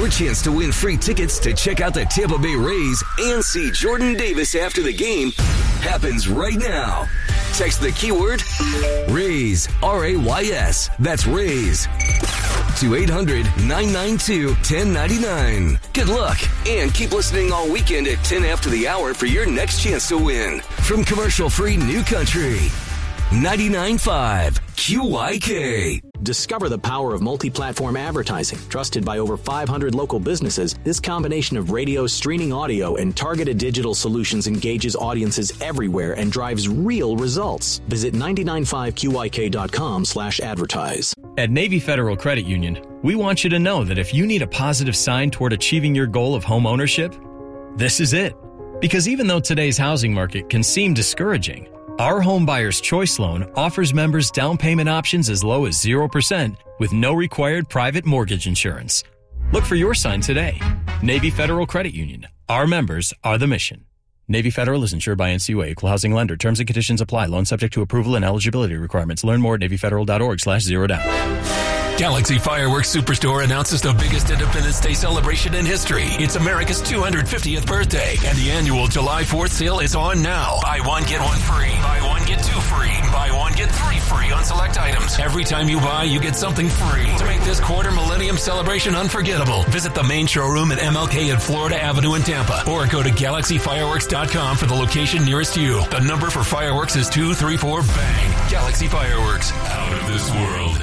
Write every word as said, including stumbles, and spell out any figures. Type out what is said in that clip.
your chance to win free tickets to check out the Tampa Bay Rays and see Jordan Davis after the game happens right now. Text the keyword Rays, R A Y S. That's Rays. To eight hundred, nine nine two, one zero nine nine. Good luck, and keep listening all weekend at ten after the hour for your next chance to win. From commercial-free New Country, ninety-nine point five Q Y K. Discover the power of multi-platform advertising. Trusted by over five hundred local businesses, this combination of radio, streaming audio, and targeted digital solutions engages audiences everywhere and drives real results. Visit nine nine five Q Y K dot com slash advertise. At Navy Federal Credit Union, we want you to know that if you need a positive sign toward achieving your goal of home ownership, this is it. Because even though today's housing market can seem discouraging, our Home Buyer's Choice Loan offers members down payment options as low as zero percent with no required private mortgage insurance. Look for your sign today. Navy Federal Credit Union. Our members are the mission. Navy Federal is insured by N C U A, Equal Housing Lender. Terms and conditions apply. Loan subject to approval and eligibility requirements. Learn more at navy federal dot org slash zero down. Galaxy Fireworks Superstore announces the biggest Independence Day celebration in history. It's America's two hundred fiftieth birthday, and the annual July fourth sale is on now. Buy one, get one free. Buy one, get two free. Buy one, get three free on select items. Every time you buy, you get something free. To make this quarter millennium celebration unforgettable, visit the main showroom at M L K and Florida Avenue in Tampa, or go to galaxy fireworks dot com for the location nearest you. The number for fireworks is two three four bang. Galaxy Fireworks, out of this world.